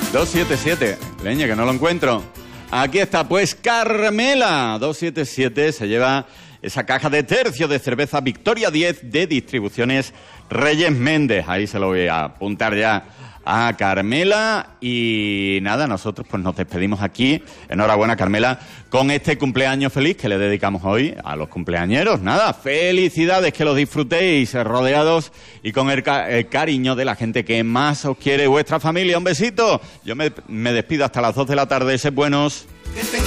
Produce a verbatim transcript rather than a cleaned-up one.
dos siete siete, leña que no lo encuentro. Aquí está, pues Carmela, dos siete siete, se lleva esa caja de tercio de cerveza Victoria diez de Distribuciones Reyes Méndez. Ahí se lo voy a apuntar ya a Carmela. Y nada, nosotros pues nos despedimos aquí. Enhorabuena, Carmela, con este cumpleaños feliz que le dedicamos hoy a los cumpleañeros. Nada, felicidades, que los disfrutéis rodeados y con el, ca- el cariño de la gente que más os quiere, vuestra familia. Un besito. Yo me, me despido hasta las dos de la tarde. Sed buenos.